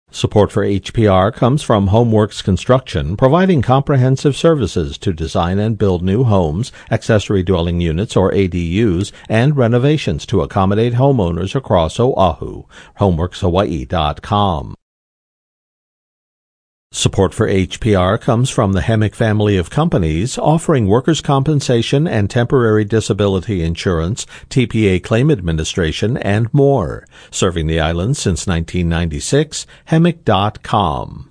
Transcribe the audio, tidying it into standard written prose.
Support for HPR comes from HomeWorks Construction, providing comprehensive services to design and build new homes, accessory dwelling units or ADUs, and renovations to accommodate homeowners across Oahu. HomeWorksHawaii.com. Support for HPR comes from the Hemick family of companies offering workers' compensation and temporary disability insurance, TPA claim administration, and more. Serving the islands since 1996, Hemick.com.